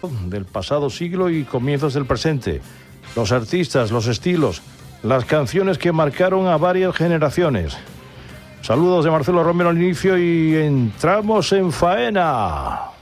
del pasado siglo y comienzos del presente. Los artistas, los estilos, las canciones que marcaron a varias generaciones. Saludos de Marcelo Romero al inicio y entramos en faena.